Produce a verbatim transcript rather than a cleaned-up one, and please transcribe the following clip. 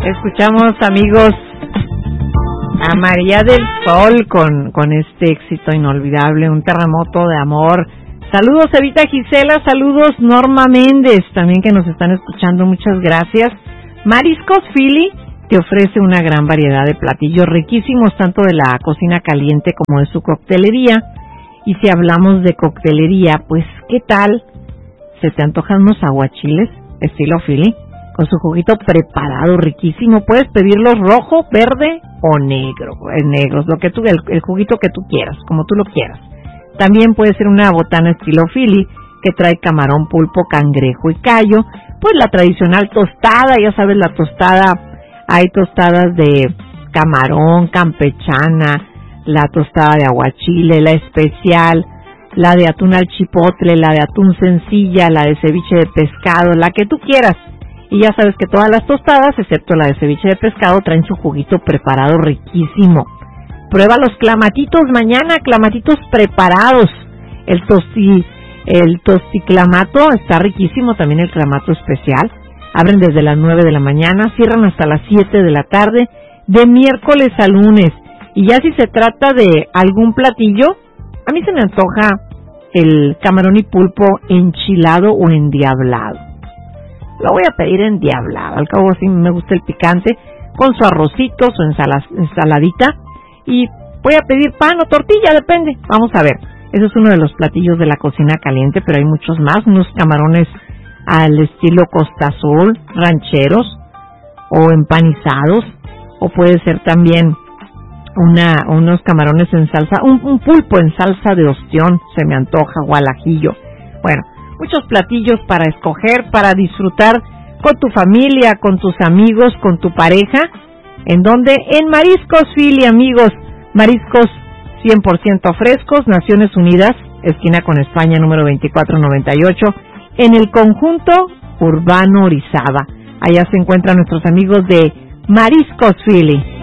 Escuchamos, amigos, a María del Sol con, con este éxito inolvidable, Un terremoto de amor. Saludos, Evita Gisela, saludos, Norma Méndez, también que nos están escuchando, muchas gracias. Mariscos Philly te ofrece una gran variedad de platillos riquísimos, tanto de la cocina caliente como de su coctelería. Y si hablamos de coctelería, pues, ¿qué tal? ¿Se te antojan unos aguachiles estilo Philly? Con su juguito preparado, riquísimo. Puedes pedirlos rojo, verde o negro, eh, negros, lo que tú, el, el juguito que tú quieras, como tú lo quieras. También puede ser una botana estilo Philly, que trae camarón, pulpo, cangrejo y callo. Pues la tradicional tostada, ya sabes, la tostada, hay tostadas de camarón, campechana, la tostada de aguachile, la especial, la de atún al chipotle, la de atún sencilla, la de ceviche de pescado, la que tú quieras. Y ya sabes que todas las tostadas, excepto la de ceviche de pescado, traen su juguito preparado riquísimo. Prueba los clamatitos mañana, clamatitos preparados. El tosti, el tosticlamato está riquísimo, también el clamato especial. Abren desde las nueve de la mañana, cierran hasta las siete de la tarde, de miércoles a lunes. Y ya si se trata de algún platillo, a mí se me antoja el camarón y pulpo enchilado o endiablado. Lo voy a pedir endiablado, al cabo sí me gusta el picante, con su arrocito, su ensala, ensaladita, y voy a pedir pan o tortilla, depende. Vamos a ver, ese es uno de los platillos de la cocina caliente, pero hay muchos más, unos camarones al estilo Costa Azul, rancheros, o empanizados, o puede ser también una, unos camarones en salsa, un, un pulpo en salsa de ostión, se me antoja, o al ajillo. Bueno, muchos platillos para escoger, para disfrutar con tu familia, con tus amigos, con tu pareja. ¿En dónde? En Mariscos Philly, amigos. Mariscos cien por ciento frescos, Naciones Unidas, esquina con España, número veinticuatro noventa y ocho, en el conjunto urbano Orizaba. Allá se encuentran nuestros amigos de Mariscos Philly.